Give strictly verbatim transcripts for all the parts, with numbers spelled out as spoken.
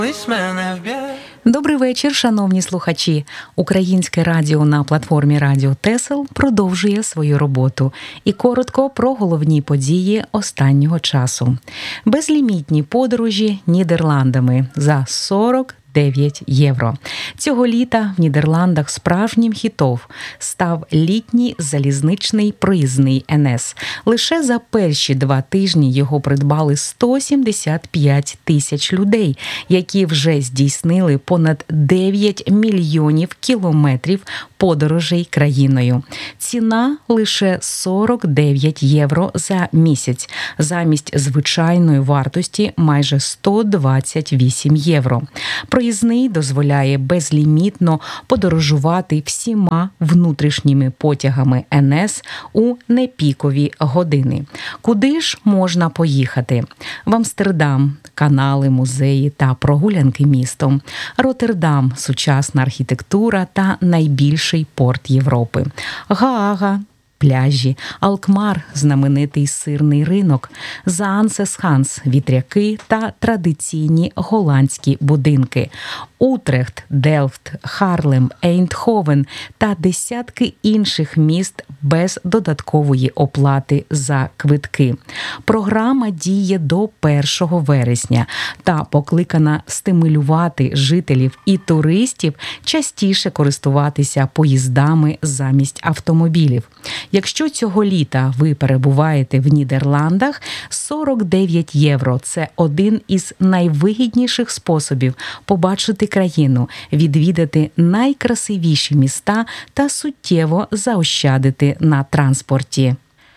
Добрий вечір, шановні слухачі. Українське радіо на платформі Радіо Тесел продовжує свою роботу. І коротко про головні події останнього часу. Безлімітні подорожі Нідерландами за сорок дев'ять євро. Цього літа в Нідерландах справжнім хітом став літній залізничний проїзний ен ес. Лише за перші два тижні його придбали сто сімдесят п'ять тисяч людей, які вже здійснили понад дев'ять мільйонів кілометрів подорожей країною. Ціна лише сорок дев'ять євро за місяць, замість звичайної вартості майже сто двадцять вісім євро. Проїзний дозволяє безлімітно подорожувати всіма внутрішніми потягами ен ес у непікові години. Куди ж можна поїхати? В Амстердам – канали, музеї та прогулянки містом. Роттердам – сучасна архітектура та найбільший порт Європи. Гаага – пляжі, Алкмар – знаменитий сирний ринок, Заансесханс – вітряки та традиційні голландські будинки, Утрехт, Делфт, Харлем, Ейндховен та десятки інших міст без додаткової оплати за квитки. Програма діє до першого вересня та покликана стимулювати жителів і туристів частіше користуватися поїздами замість автомобілів. Якщо цього літа ви перебуваєте в Нідерландах, сорок дев'ять євро – це один із найвигідніших способів побачити країну, відвідати найкрасивіші міста та суттєво заощадити на транспорті.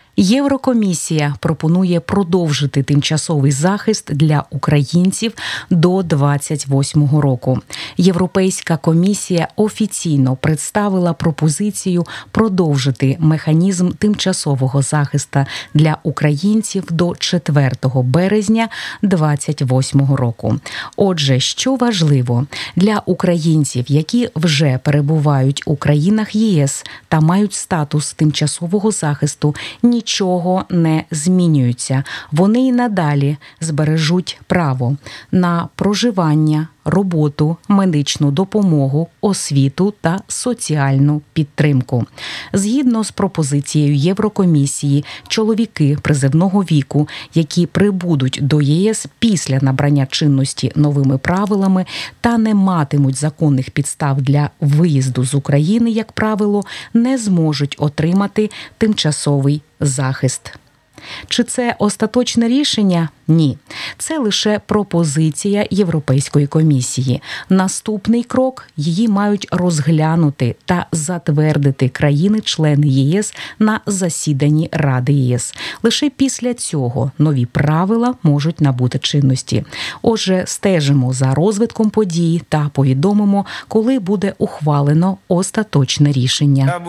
Єврокомісія пропонує продовжити тимчасовий захист для українців до двадцять восьмого року. Європейська комісія офіційно представила пропозицію продовжити механізм тимчасового захисту для українців до четвертого березня двадцять восьмого року. Отже, що важливо, для українців, які вже перебувають у країнах є ес та мають статус тимчасового захисту, нічого не змінюється. Вони й надалі збережуть право на проживання, роботу, медичну допомогу, освіту та соціальну підтримку. Згідно з пропозицією Єврокомісії, чоловіки призовного віку, які прибудуть до є ес після набрання чинності новими правилами та не матимуть законних підстав для виїзду з України, як правило, не зможуть отримати тимчасовий захист. Чи це остаточне рішення? Ні. Це лише пропозиція Європейської комісії. Наступний крок – її мають розглянути та затвердити країни-члени є ес на засіданні Ради є ес. Лише після цього нові правила можуть набути чинності. Отже, стежимо за розвитком подій та повідомимо, коли буде ухвалено остаточне рішення.